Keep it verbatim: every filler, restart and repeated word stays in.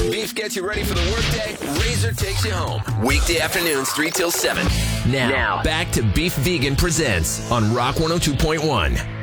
Beef gets you ready for the workday. Razor takes you home. Weekday afternoons, three till seven. Now, now, back to Beef Vegan Presents on Rock one oh two point one.